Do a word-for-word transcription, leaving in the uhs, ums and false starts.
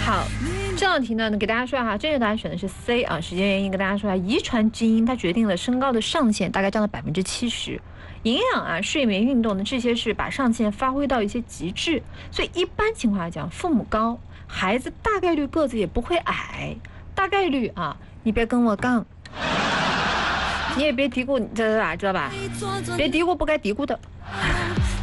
好，这道题呢，给大家说哈，正确答案选的是 C 啊。时间原因跟大家说啊，遗传基因它决定了身高的上限，大概占了百分之七十。营养啊、睡眠、运动呢，这些是把上限发挥到一些极致。所以一般情况来讲，父母高，孩子大概率个子也不会矮，大概率啊，你别跟我杠，你也别嘀咕，你知道吧？知道吧？别嘀咕不该嘀咕的。